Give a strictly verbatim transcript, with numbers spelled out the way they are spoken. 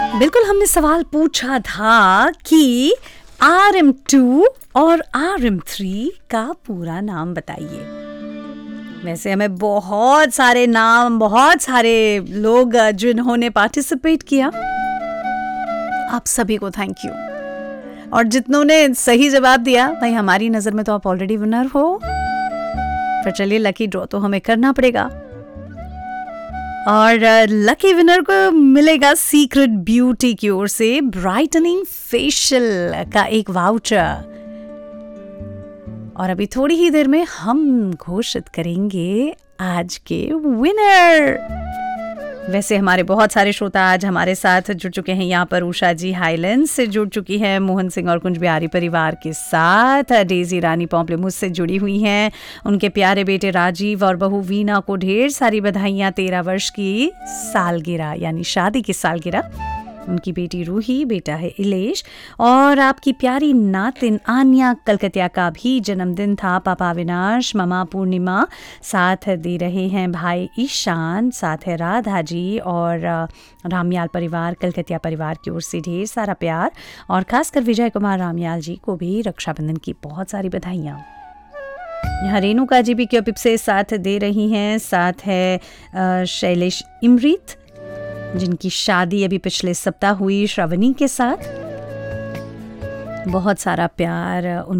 बिल्कुल, हमने सवाल पूछा था कि आर एम टू और आर एम थ्री का पूरा नाम बताइए। वैसे हमें बहुत सारे नाम, बहुत सारे लोग जिन्होंने पार्टिसिपेट किया, आप सभी को थैंक यू। और जितनों ने सही जवाब दिया, भाई हमारी नज़र में तो आप ऑलरेडी विनर हो। फिर चलिए, लकी ड्रॉ तो हमें करना पड़ेगा और लकी विनर को मिलेगा सीक्रेट ब्यूटी की ओर से ब्राइटनिंग फेशियल का एक वाउचर। और अभी थोड़ी ही देर में हम घोषित करेंगे आज के विनर। वैसे हमारे बहुत सारे श्रोता आज हमारे साथ जुड़ चुके हैं। यहाँ पर उषा जी हाईलैंड से जुड़ चुकी हैं, मोहन सिंह और कुंज बिहारी परिवार के साथ। डेजी रानी पॉम्पलेमुस से जुड़ी हुई हैं, उनके प्यारे बेटे राजीव और बहू वीना को ढेर सारी बधाइयाँ। तेरह वर्ष की सालगिरह यानी शादी की सालगिरह। उनकी बेटी रूही, बेटा है इलेश और आपकी प्यारी नातिन आन्या कलकतिया का भी जन्मदिन था। पापा अविनाश, ममा पूर्णिमा साथ दे रहे हैं, भाई ईशान, साथ है राधा जी और रामयाल परिवार, कलकतिया परिवार की ओर से ढेर सारा प्यार। और खासकर विजय कुमार रामयाल जी को भी रक्षाबंधन की बहुत सारी बधाइयाँ। यहाँ रेणुका जी भी क्योपिप से साथ दे रही हैं, साथ है शैलेश इमरीत जिनकी शादी अभी पिछले सप्ताह हुई श्रावणी के साथ। बहुत सारा प्यार उन